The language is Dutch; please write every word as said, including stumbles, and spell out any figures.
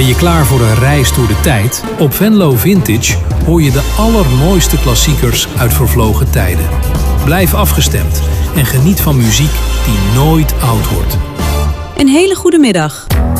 Ben je klaar voor een reis door de tijd? Op Venlo Vintage hoor je de allermooiste klassiekers uit vervlogen tijden. Blijf afgestemd en geniet van muziek die nooit oud wordt. Een hele goede middag.